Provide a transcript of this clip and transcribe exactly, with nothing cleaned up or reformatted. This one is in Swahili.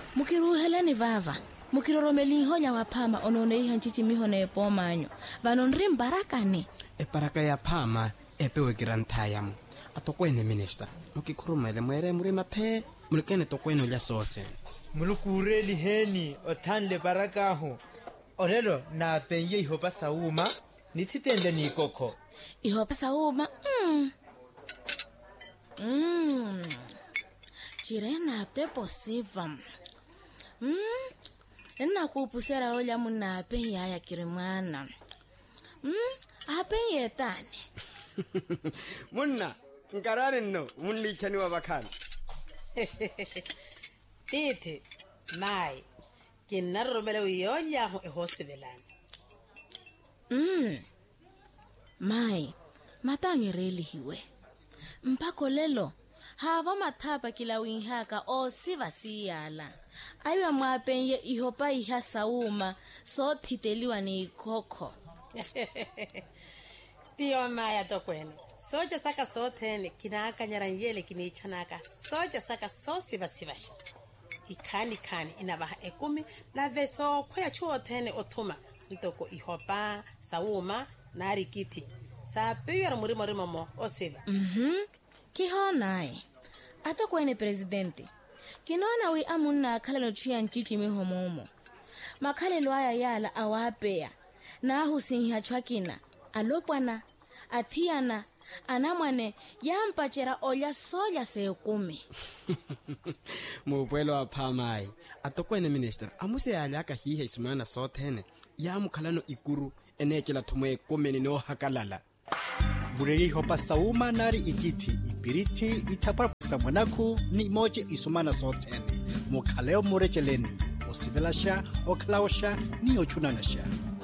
Mukiruhelani vava. Mukiroromeli honya waphama onone ihanchichi mihone pomanyo. Vanonri mbarakani. E paraka ya phama epewe grantayam. Atokwene minister. Mukikhurumele mwere muri maphe. Mulukene tokwene ulya sote. Mulukureli heni othanle barakaho. Orelo na penye ihopa sauma. Nititende ni koko. Ihopa sauma. Mm. Mm. Chirena te posiva. Mm. Nna kupusera olya muna pe ya kirimana. Mm. Ape yetani. Munna, nkarare no, munni chani wa bakana. Titi, mai. Kinaromele uyonya ho ehosibelana. Mm. Mai, matangi reli hiwe. Mpako lelo, hava matapa kila winhaka o siva siyala. Aywa mwapenye ihopa iha sauma, so titeliwa ni koko. Tiyo maya tokwene. Soja saka sotene, kinaka nyaranyele kinichanaka. Soja saka so siva sivasha. Ikani kani inabaha ekumi na veso kwaya chuo tene otuma. Ntoko ihopa, sauma, nari kiti. Sa peyara murima rima mo osiva. Mhm. Kiho nai. Ato kwene presidente. Kinona wi amuna kalelo chia nchichi miho momo. Makalelo aya yala awapea. Na husinha chwakina. Alopwana. Atiana. Anamwane yampachera olya soya seukumi. Mupwelo wa phamai. Atokwene minister. Amuse alaka hihe isumana sotene. Ya mukhalano ikuru. Enechela thumwe kumeni no hakalala. Bureri hopa sauma nari ikiti. Ipiriti itapara samwanaku ni moje isumana sotene. Mukhaleo murecheleni. Osivelasha, oklaosha, ni ochunanasha.